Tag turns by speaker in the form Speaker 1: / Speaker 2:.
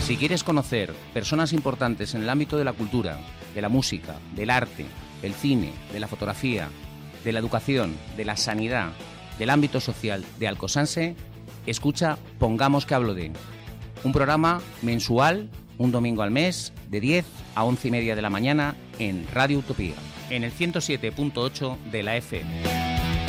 Speaker 1: Si quieres conocer personas importantes en el ámbito de la cultura, de la música, del arte, del cine, de la fotografía, de la educación, de la sanidad, del ámbito social de Alcosanse, escucha Pongamos que hablo de. Un programa mensual, un domingo al mes, de 10 a 11:30 de la mañana en Radio Utopía, en el 107.8 de la FM.